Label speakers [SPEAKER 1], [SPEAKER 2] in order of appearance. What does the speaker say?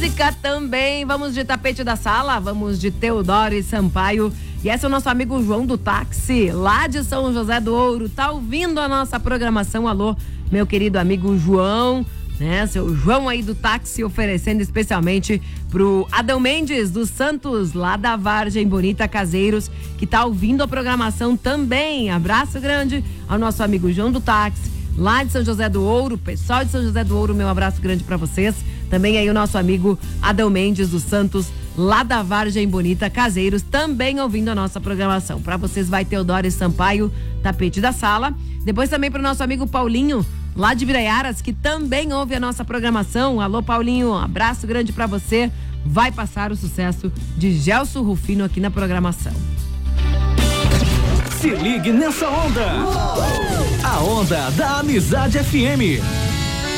[SPEAKER 1] música também. Vamos de Tapete da Sala, vamos de Teodoro e Sampaio. E esse é o nosso amigo João do Táxi, lá de São José do Ouro. Tá ouvindo a nossa programação? Alô, meu querido amigo João, né? Seu João aí do táxi, oferecendo especialmente pro Adão Mendes dos Santos, lá da Vargem Bonita Caseiros, que tá ouvindo a programação também. Abraço grande ao nosso amigo João do Táxi, lá de São José do Ouro. Pessoal de São José do Ouro, meu abraço grande pra vocês. Também aí o nosso amigo Adão Mendes dos Santos, lá da Vargem Bonita Caseiros, também ouvindo a nossa programação. Pra vocês vai Teodoro e Sampaio, Tapete da Sala. Depois também pro nosso amigo Paulinho, lá de Biraiaras, que também ouve a nossa programação. Alô, Paulinho, um abraço grande pra você. Vai passar o sucesso de Gelson Rufino aqui na programação.
[SPEAKER 2] Se ligue nessa onda. A onda da Amizade FM.